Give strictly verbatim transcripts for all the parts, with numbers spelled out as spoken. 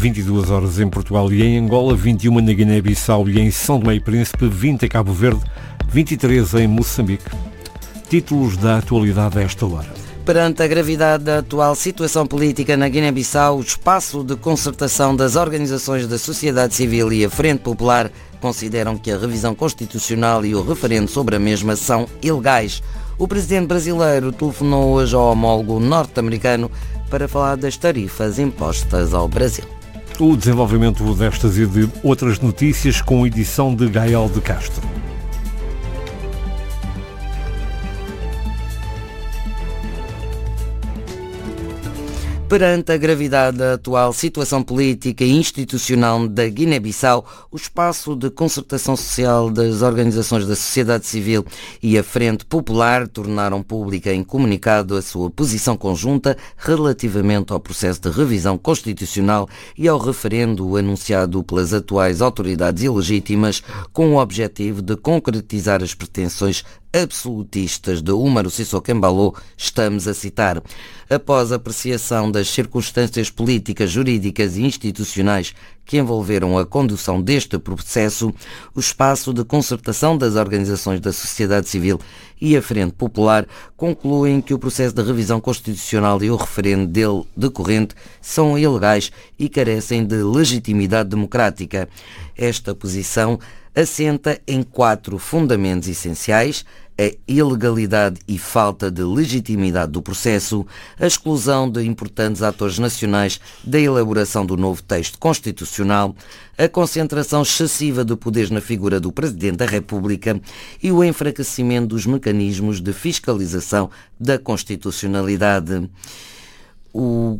vinte e duas horas em Portugal e em Angola, vinte e uma na Guiné-Bissau e em São Tomé e Príncipe, vinte em Cabo Verde, vinte e três em Moçambique. Títulos da atualidade a esta hora. Perante a gravidade da atual situação política na Guiné-Bissau, o espaço de concertação das organizações da sociedade civil e a Frente Popular consideram que a revisão constitucional e o referendo sobre a mesma são ilegais. O presidente brasileiro telefonou hoje ao homólogo norte-americano para falar das tarifas impostas ao Brasil. O desenvolvimento destas e de outras notícias com edição de Gael de Castro. Perante a gravidade da atual situação política e institucional da Guiné-Bissau, o espaço de concertação social das organizações da sociedade civil e a Frente Popular tornaram pública em comunicado a sua posição conjunta relativamente ao processo de revisão constitucional e ao referendo anunciado pelas atuais autoridades ilegítimas com o objetivo de concretizar as pretensões absolutistas de Umaru Sissoko Embalo, estamos a citar. Após a apreciação das circunstâncias políticas, jurídicas e institucionais que envolveram a condução deste processo, o espaço de concertação das organizações da sociedade civil e a Frente Popular concluem que o processo de revisão constitucional e o referendo dele decorrente são ilegais e carecem de legitimidade democrática. Esta posição assenta em quatro fundamentos essenciais: a ilegalidade e falta de legitimidade do processo, a exclusão de importantes atores nacionais da elaboração do novo texto constitucional, a concentração excessiva de poderes na figura do Presidente da República e o enfraquecimento dos mecanismos de fiscalização da constitucionalidade. O...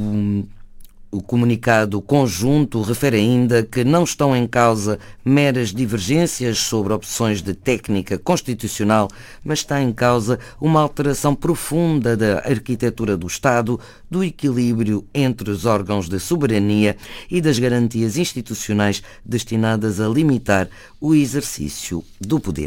o O comunicado conjunto refere ainda que não estão em causa meras divergências sobre opções de técnica constitucional, mas está em causa uma alteração profunda da arquitetura do Estado, do equilíbrio entre os órgãos de soberania e das garantias institucionais destinadas a limitar o exercício do poder.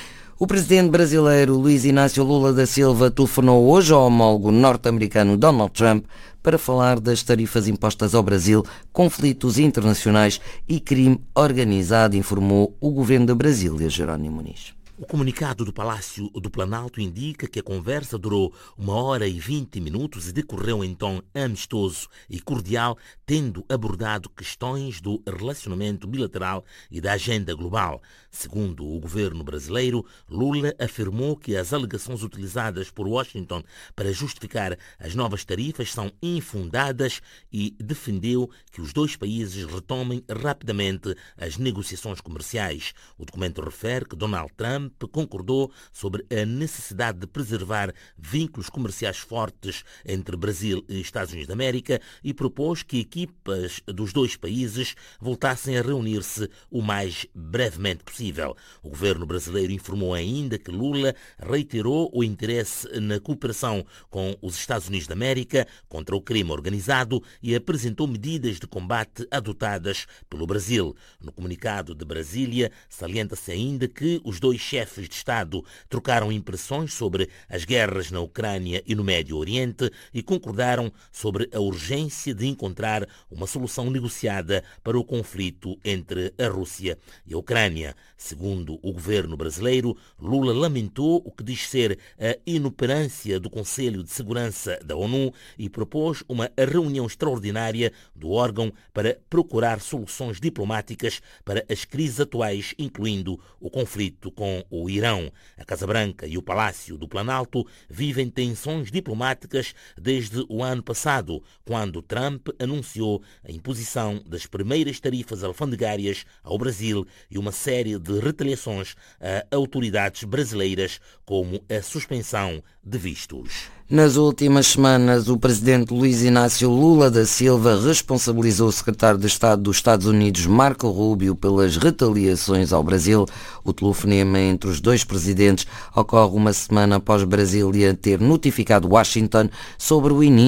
O presidente brasileiro Luiz Inácio Lula da Silva telefonou hoje ao homólogo norte-americano Donald Trump para falar das tarifas impostas ao Brasil, conflitos internacionais e crime organizado, informou o governo da Brasília, Jerónimo Muniz. O comunicado do Palácio do Planalto indica que a conversa durou uma hora e vinte minutos e decorreu em tom amistoso e cordial, tendo abordado questões do relacionamento bilateral e da agenda global. Segundo o governo brasileiro, Lula afirmou que as alegações utilizadas por Washington para justificar as novas tarifas são infundadas e defendeu que os dois países retomem rapidamente as negociações comerciais. O documento refere que Donald Trump concordou sobre a necessidade de preservar vínculos comerciais fortes entre Brasil e Estados Unidos da América e propôs que equipas dos dois países voltassem a reunir-se o mais brevemente possível. O governo brasileiro informou ainda que Lula reiterou o interesse na cooperação com os Estados Unidos da América contra o crime organizado e apresentou medidas de combate adotadas pelo Brasil. No comunicado de Brasília, salienta-se ainda que os dois chefes de Estado trocaram impressões sobre as guerras na Ucrânia e no Médio Oriente e concordaram sobre a urgência de encontrar uma solução negociada para o conflito entre a Rússia e a Ucrânia. Segundo o governo brasileiro, Lula lamentou o que diz ser a inoperância do Conselho de Segurança da ONU e propôs uma reunião extraordinária do órgão para procurar soluções diplomáticas para as crises atuais, incluindo o conflito com o Irão. A Casa Branca e o Palácio do Planalto vivem tensões diplomáticas desde o ano passado, quando Trump anunciou a imposição das primeiras tarifas alfandegárias ao Brasil e uma série de retaliações a autoridades brasileiras, como a suspensão de vistos. Nas últimas semanas, o presidente Luiz Inácio Lula da Silva responsabilizou o secretário de Estado dos Estados Unidos, Marco Rubio, pelas retaliações ao Brasil. O telefonema entre os dois presidentes ocorre uma semana após Brasília ter notificado Washington sobre o início